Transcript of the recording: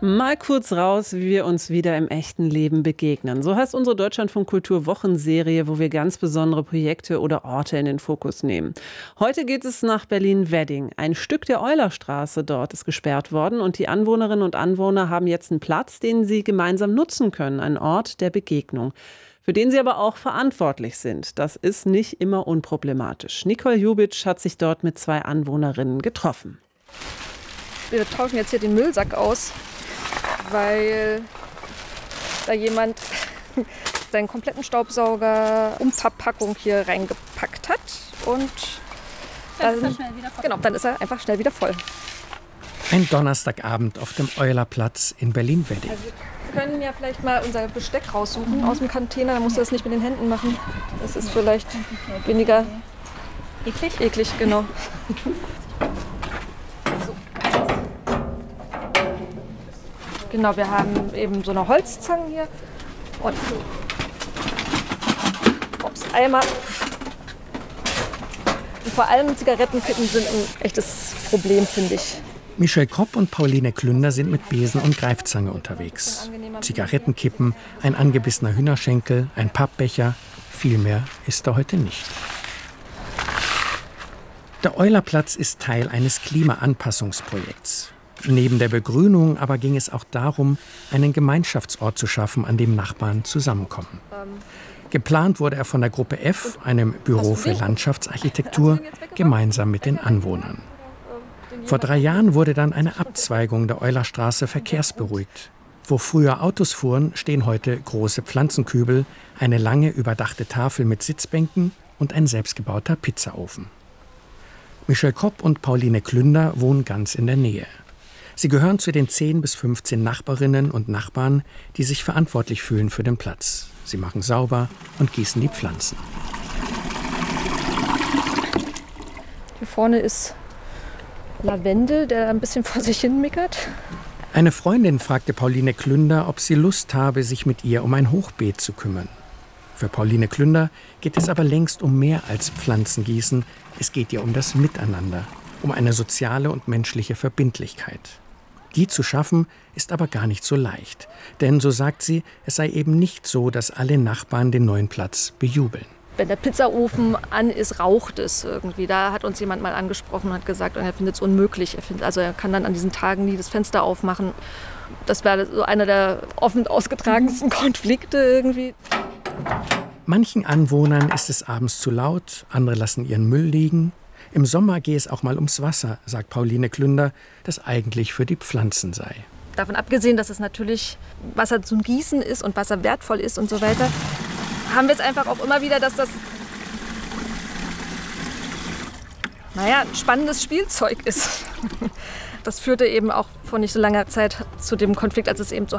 Mal kurz raus, wie wir uns wieder im echten Leben begegnen. So heißt unsere Deutschlandfunk Kultur Wochenserie, wo wir ganz besondere Projekte oder Orte in den Fokus nehmen. Heute geht es nach Berlin-Wedding. Ein Stück der Eulerstraße dort ist gesperrt worden und die Anwohnerinnen und Anwohner haben jetzt einen Platz, den sie gemeinsam nutzen können, ein Ort der Begegnung, für den sie aber auch verantwortlich sind. Das ist nicht immer unproblematisch. Nicole Jubitsch hat sich dort mit 2 Anwohnerinnen getroffen. Wir tauschen jetzt hier den Müllsack aus, weil da jemand seinen kompletten Staubsauger-Umverpackung hier reingepackt hat. Und dann ist er einfach schnell wieder voll. Ein Donnerstagabend auf dem Eulerplatz in Berlin-Wedding. Also wir können ja vielleicht mal unser Besteck raussuchen aus dem Container. Dann musst du das nicht mit den Händen machen. Das ist vielleicht weniger eklig, genau. Genau, wir haben eben so eine Holzzange hier und Eimer. Und vor allem Zigarettenkippen sind ein echtes Problem, finde ich. Michelle Kopp und Pauline Klünder sind mit Besen und Greifzange unterwegs. Zigarettenkippen, ein angebissener Hühnerschenkel, ein Pappbecher. Viel mehr ist da heute nicht. Der Eulerplatz ist Teil eines Klimaanpassungsprojekts. Neben der Begrünung aber ging es auch darum, einen Gemeinschaftsort zu schaffen, an dem Nachbarn zusammenkommen. Geplant wurde er von der Gruppe F, einem Büro für Landschaftsarchitektur, gemeinsam mit den Anwohnern. Vor 3 Jahren wurde dann eine Abzweigung der Eulerstraße verkehrsberuhigt. Wo früher Autos fuhren, stehen heute große Pflanzenkübel, eine lange überdachte Tafel mit Sitzbänken und ein selbstgebauter Pizzaofen. Michelle Kopp und Pauline Klünder wohnen ganz in der Nähe. Sie gehören zu den 10 bis 15 Nachbarinnen und Nachbarn, die sich verantwortlich fühlen für den Platz. Sie machen sauber und gießen die Pflanzen. Hier vorne ist Lavendel, der ein bisschen vor sich hin mickert. Eine Freundin fragte Pauline Klünder, ob sie Lust habe, sich mit ihr um ein Hochbeet zu kümmern. Für Pauline Klünder geht es aber längst um mehr als Pflanzengießen. Es geht ihr um das Miteinander, um eine soziale und menschliche Verbindlichkeit. Die zu schaffen, ist aber gar nicht so leicht. Denn, so sagt sie, es sei eben nicht so, dass alle Nachbarn den neuen Platz bejubeln. Wenn der Pizzaofen an ist, raucht es irgendwie. Da hat uns jemand mal angesprochen und hat gesagt, er findet es unmöglich. Er kann dann an diesen Tagen nie das Fenster aufmachen. Das wäre so einer der offen ausgetragensten Konflikte irgendwie. Manchen Anwohnern ist es abends zu laut, andere lassen ihren Müll liegen. Im Sommer gehe es auch mal ums Wasser, sagt Pauline Klünder, das eigentlich für die Pflanzen sei. Davon abgesehen, dass es natürlich Wasser zum Gießen ist und Wasser wertvoll ist und so weiter, haben wir es einfach auch immer wieder, dass das ein spannendes Spielzeug ist. Das führte eben auch vor nicht so langer Zeit zu dem Konflikt, als es eben so